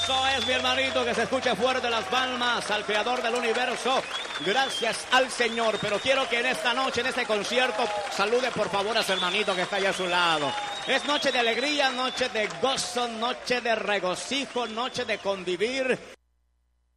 Eso es, mi hermanito, que se escuche fuerte las palmas al creador del universo. Gracias al Señor. Pero quiero que en esta noche, en este concierto, salude por favor a su hermanito que está allá a su lado. Es noche de alegría, noche de gozo, noche de regocijo, noche de convivir.